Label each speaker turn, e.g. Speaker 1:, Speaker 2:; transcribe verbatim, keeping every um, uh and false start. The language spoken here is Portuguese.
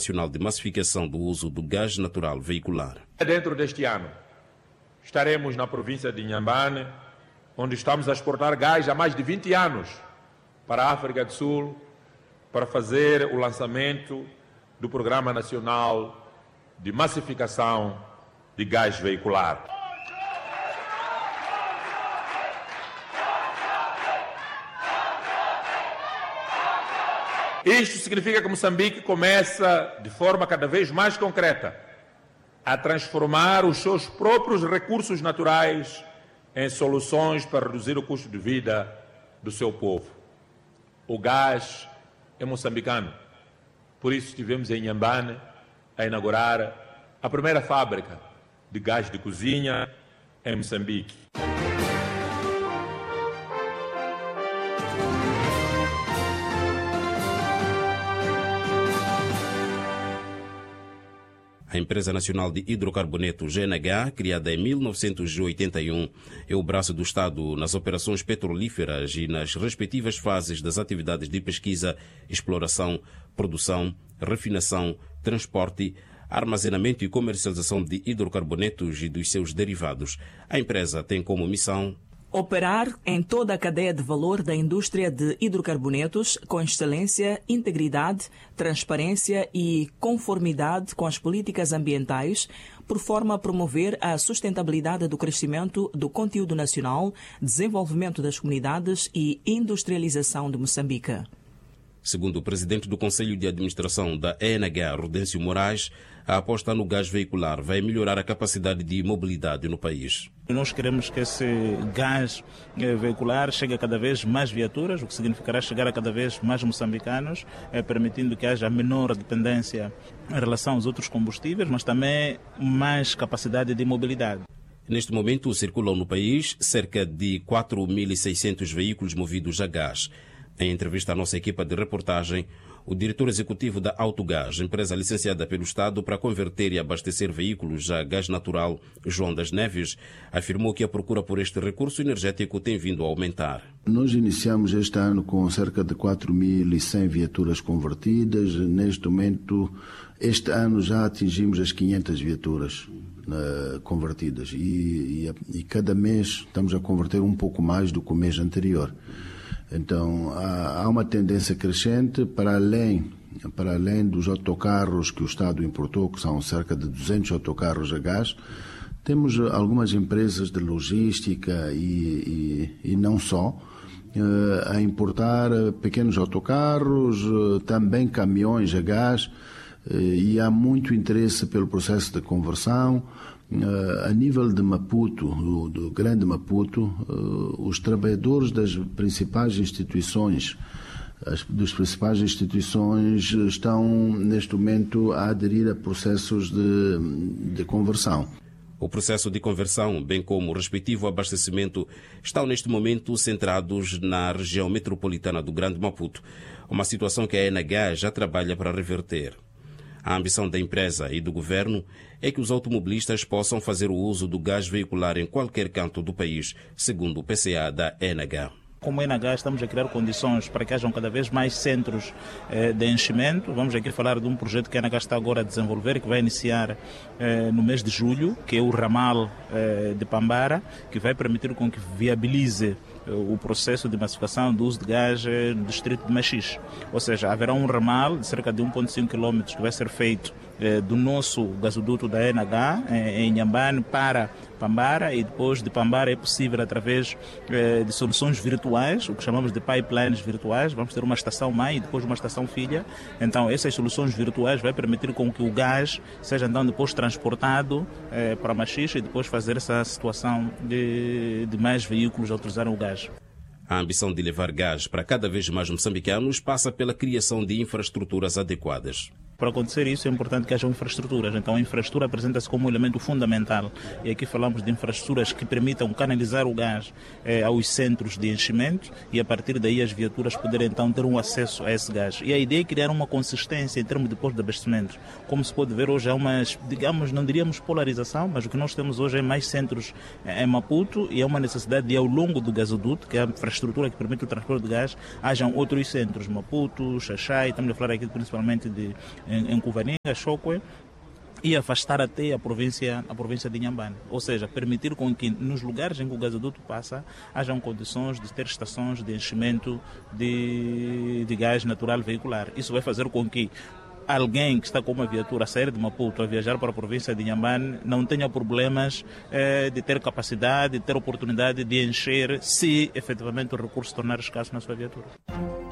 Speaker 1: Nacional de Massificação do Uso do Gás Natural Veicular.
Speaker 2: Dentro deste ano, estaremos na província de Inhambane, onde estamos a exportar gás há mais de vinte anos para a África do Sul, para fazer o lançamento do Programa Nacional de Massificação de Gás Veicular. Isto significa que Moçambique começa, de forma cada vez mais concreta, a transformar os seus próprios recursos naturais em soluções para reduzir o custo de vida do seu povo. O gás é moçambicano. Por isso estivemos em Inhambane a inaugurar a primeira fábrica de gás de cozinha em Moçambique.
Speaker 1: A Empresa Nacional de Hidrocarbonetos, G N H, criada em mil novecentos e oitenta e um, é o braço do Estado nas operações petrolíferas e nas respectivas fases das atividades de pesquisa, exploração, produção, refinação, transporte, armazenamento e comercialização de hidrocarbonetos e dos seus derivados. A empresa tem como missão
Speaker 3: operar em toda a cadeia de valor da indústria de hidrocarbonetos com excelência, integridade, transparência e conformidade com as políticas ambientais, por forma a promover a sustentabilidade do crescimento do conteúdo nacional, desenvolvimento das comunidades e industrialização de Moçambique.
Speaker 1: Segundo o presidente do Conselho de Administração da E N H, Rodêncio Moraes, a aposta no gás veicular vai melhorar a capacidade de mobilidade no país.
Speaker 4: Nós queremos que esse gás veicular chegue a cada vez mais viaturas, o que significará chegar a cada vez mais moçambicanos, permitindo que haja menor dependência em relação aos outros combustíveis, mas também mais capacidade de mobilidade.
Speaker 1: Neste momento circulam no país cerca de quatro mil e seiscentos veículos movidos a gás. Em entrevista à nossa equipa de reportagem, o diretor executivo da Autogás, empresa licenciada pelo Estado para converter e abastecer veículos a gás natural, João das Neves, afirmou que a procura por este recurso energético tem vindo a aumentar.
Speaker 5: Nós iniciamos este ano com cerca de quatro mil e cem viaturas convertidas. Neste momento, este ano já atingimos as quinhentas viaturas uh, convertidas e, e, e cada mês estamos a converter um pouco mais do que o mês anterior. Então, há uma tendência crescente para além, para além dos autocarros que o Estado importou, que são cerca de duzentos autocarros a gás. Temos algumas empresas de logística e, e, e não só, a importar pequenos autocarros, também caminhões a gás, e há muito interesse pelo processo de conversão. A nível de Maputo, do Grande Maputo, os trabalhadores das principais instituições, das principais instituições estão neste momento a aderir a processos de, de conversão.
Speaker 1: O processo de conversão, bem como o respectivo abastecimento, estão neste momento centrados na região metropolitana do Grande Maputo, uma situação que a E N H já trabalha para reverter. A ambição da empresa e do governo é que os automobilistas possam fazer o uso do gás veicular em qualquer canto do país, segundo o P C A da E N H.
Speaker 4: Como E N H, estamos a criar condições para que hajam cada vez mais centros eh, de enchimento. Vamos aqui falar de um projeto que a E N H está agora a desenvolver e que vai iniciar eh, no mês de julho, que é o ramal eh, de Pambara, que vai permitir com que viabilize o processo de massificação do uso de gás no distrito de Machixe. Ou seja, haverá um ramal de cerca de um vírgula cinco quilômetros que vai ser feito eh, do nosso gasoduto da E N H eh, em Inhambane para Pambara, e depois de Pambara é possível, através eh, de soluções virtuais, o que chamamos de pipelines virtuais, vamos ter uma estação mãe e depois uma estação filha. Então essas soluções virtuais vai permitir com que o gás seja então depois transportado eh, para Machixe e depois fazer essa situação de, de mais veículos a utilizarem o gás.
Speaker 1: A ambição de levar gás para cada vez mais moçambicanos passa pela criação de infraestruturas adequadas.
Speaker 4: Para acontecer isso é importante que haja infraestruturas, então a infraestrutura apresenta-se como um elemento fundamental, e aqui falamos de infraestruturas que permitam canalizar o gás eh, aos centros de enchimento e a partir daí as viaturas poderem então ter um acesso a esse gás. E a ideia é criar uma consistência em termos de postos de abastecimento. Como se pode ver hoje há uma, digamos, não diríamos polarização, mas o que nós temos hoje é mais centros em Maputo e é uma necessidade de ao longo do gasoduto, que é a infraestrutura que permite o transporte de gás, hajam outros centros, Maputo, Xaxai, estamos a falar aqui principalmente de em, em Cuvaninga, Chocwe, e afastar até a província, a província de Inhambane. Ou seja, permitir com que nos lugares em que o gasoduto passa, hajam condições de ter estações de enchimento de, de gás natural veicular. Isso vai fazer com que alguém que está com uma viatura a sair de Maputo a viajar para a província de Inhambane não tenha problemas eh, de ter capacidade, de ter oportunidade de encher se efetivamente o recurso tornar escasso na sua viatura.